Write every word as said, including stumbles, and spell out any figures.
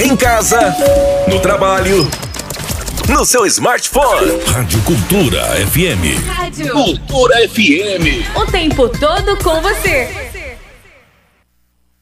Em casa, no trabalho, no seu smartphone. Rádio Cultura F M. Rádio Cultura F M. O tempo todo com você.